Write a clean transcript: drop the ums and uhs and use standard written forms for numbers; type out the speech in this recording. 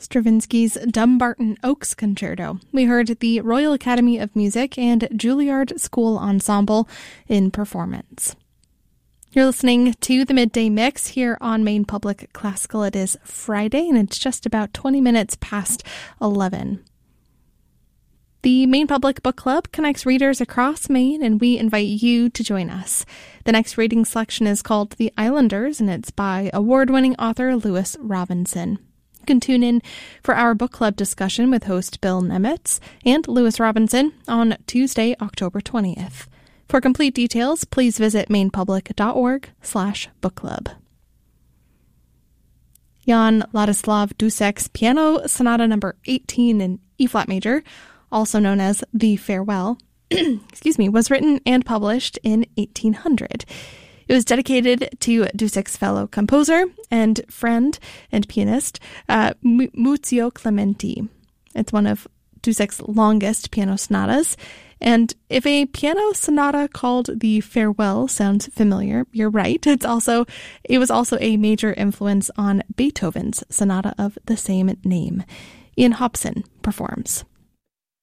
Stravinsky's Dumbarton Oaks Concerto. We heard the Royal Academy of Music and Juilliard School Ensemble in performance. You're listening to the Midday Mix here on Maine Public Classical. It is Friday, and it's just about 20 minutes past 11. The Maine Public Book Club connects readers across Maine, and we invite you to join us. The next reading selection is called The Islanders, and it's by award-winning author Lewis Robinson. You can tune in for our book club discussion with host Bill Nemitz and Lewis Robinson on Tuesday, October 20th. For complete details, please visit mainepublic.org/book club. Jan Ladislav Dusek's Piano Sonata No. 18 in E-flat major, also known as The Farewell, was written and published in 1800. It was dedicated to Dusek's fellow composer and friend and pianist, Muzio Clementi. It's one of Dusek's longest piano sonatas, and if a piano sonata called The Farewell sounds familiar, you're right. It was also a major influence on Beethoven's sonata of the same name. Ian Hobson performs.